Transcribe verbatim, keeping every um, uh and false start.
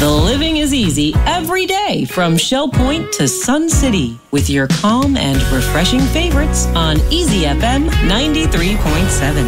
The living is easy every day from Shell Point to Sun City with your calm and refreshing favorites on Easy F M ninety-three point seven.